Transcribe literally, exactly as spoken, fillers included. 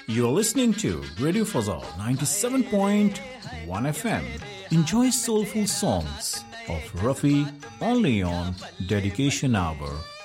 You're listening to Radio Fazal ninety-seven point one F M. Enjoy soulful songs of Rafi only on Dedication Hour